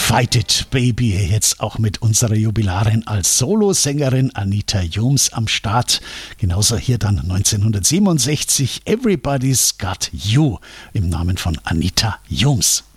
Fight It Baby, jetzt auch mit unserer Jubilarin als Solosängerin Anita Jooms am Start. Genauso hier dann 1967 Everybody's Got You im Namen von Anita Jooms.